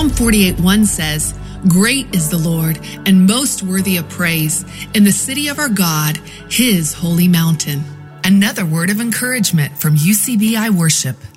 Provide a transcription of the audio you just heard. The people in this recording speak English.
Psalm 48:1 says, "Great is the Lord and most worthy of praise in the city of our God, his holy mountain." Another word of encouragement from UCBI Worship.